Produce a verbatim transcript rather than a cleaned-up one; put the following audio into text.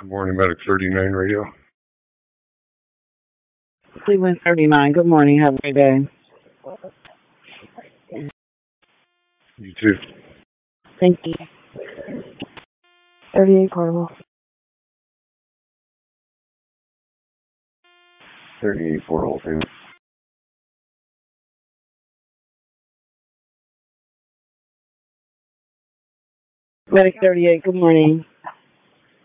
Good morning, Medic thirty-nine radio. Cleveland thirty-nine. Good morning. Have a great day. You too. Thank you. thirty-eight portable. thirty-eight portable, too. Medic thirty-eight. Good morning.